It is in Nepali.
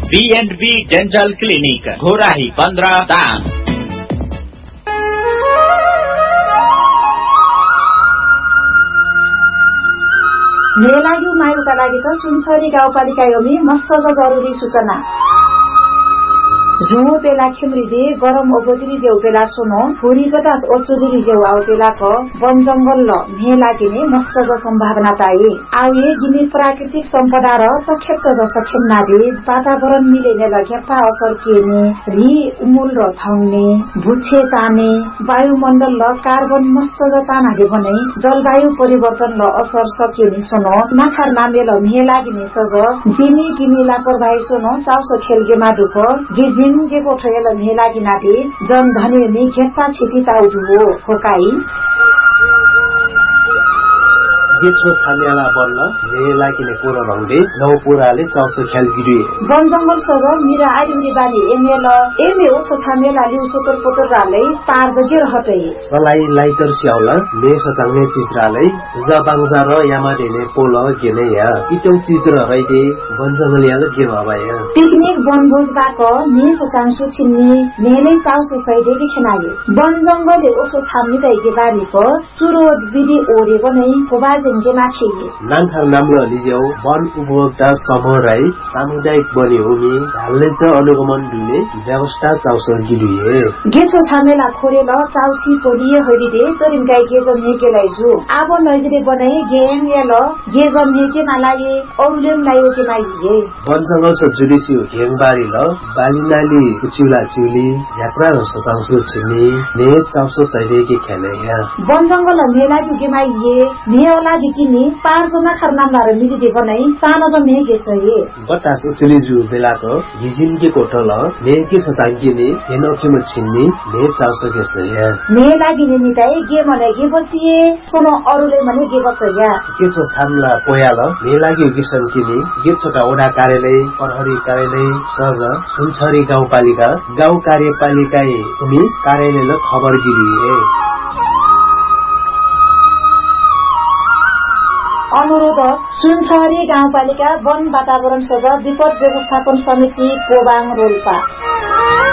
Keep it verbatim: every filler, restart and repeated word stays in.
Be and be dental clinic Ghorahi पंद्रह दाङ। मेरो लागि मायुका लागि त सुनसरी गाउँपालिका योमी मस्त जरुरी सूचना। झुमो पेला खेमरिदे गरम ओबोतरी जेउ पेला सुनो फुरी बतास ओचुरी जेउ आउ पेला को वन जंगल ल मे लागिने मस्त ज सम्भावना ताई आवे गिने प्राकृतिक सम्पदा र तखेप्त ज सखेन्ना दे वातावरण मिलेने लगेपा असर केने रि उमुल र थाउने भुछे ताने वायुमण्डल ल कार्बन मस्त ज तानागे भने जलवायु परिवर्तन ल असर सकेनी सुनो नाखार नामे ल मे लागिने सज जिनी गिनी लापरवाही सुनो चाउसो खेलगे माडुको गिजि के कोठेल मेला गिनाटे जन धने मे खेप्पा छिति ताउजु हो होकाई गेछो छानेला बन्न मेला किने कोरो रंगले नौ पुराले चाउसो ख्याल गिरिए वन जंगल सज मिरा आइन्दि बानी एमेल एमे ओछो छानेला लिउ सोतर पोतर राले पार जगे रहतै सलाई लाइटर स्याउला मे सचाउने चिजराले जबाङजा र यामा देने पोल गेने या इटौ चिज र रइदे वन जंगल याले के भबाया पिकनिक वनभोज बाको मे सचांसु छिन्नी मेले चाउसो सैदे दिखनाये वन जंगल ओछो छाम्नी दैगे बारीको चुरो विधि ओरे बनै कोबाज नान्थार नाम्लो लिजेउ वन उपभोक्ता समूह राई सामुदायिक बनी हुमी ढाल्ने च अनुगमन दुने व्यवस्था चाउसो गिरिए गेछो छामेला खोरेल चाउसी पोलिए हरिदे तरिम गाई गेजम हेकेलाई जु आबो नजरे बनाई गेम येल गेजम हेके नालाये औलेम लायो के नाइए वन जंगल स जुडिसी घेङबारी ल बालिनाली कुचिला चिउली यात्रा र सचाउसो छिनी ने चाउसो सैदे के खेले या वन जंगल मेला दुगे माइए मेला दिकिनी पाँचजना खरनामदार मिलिदे बनाई सानो ज मेगे सहे बतास उचलिजु बेलाको घिजिन के कोठल ने के सतांगिने हेनोखिम छिन्नी ने चाउसो के सहे ने लागिने निताई गे मने गे बचिए सोनो अरुले मने गे बचया के छ छामला पोयाल ने लागि किसन किनी गे छोटा ओडा कार्यालय प्रहरी कार्यालय सज सुनसरी गाउँपालिका गाउँ कार्यपालिकाए उनी कार्यालयले खबर गिरिए अनुरोध सुनसरी गाउँपालिका वन वातावरण सजा विपद व्यवस्थापन समिति कोबाङ रोल्पा।